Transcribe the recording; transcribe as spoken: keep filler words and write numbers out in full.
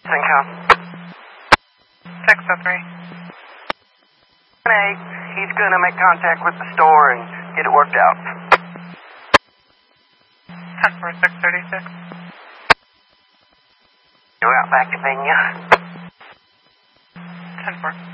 Income. six oh three. Hey, he's gonna make contact with the store and get it worked out. ten four six thirty-six. You're out back to Pena. ten four.